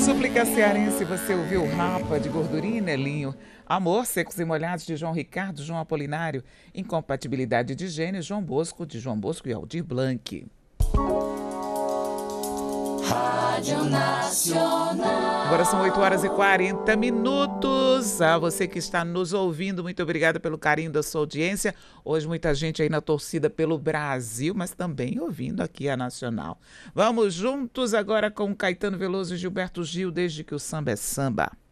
Súplica Cearense, você ouviu Rapa de Gordurinha e Nelinho, Amor, Secos e Molhados de João Ricardo, João Apolinário, Incompatibilidade de Gênios, João Bosco, de João Bosco e Aldir Blanc. Rádio Nacional. Agora são 8h40. A você que está nos ouvindo, muito obrigada pelo carinho da sua audiência. Hoje muita gente aí na torcida pelo Brasil, mas também ouvindo aqui a Nacional. Vamos juntos agora com Caetano Veloso e Gilberto Gil, Desde que o Samba é Samba.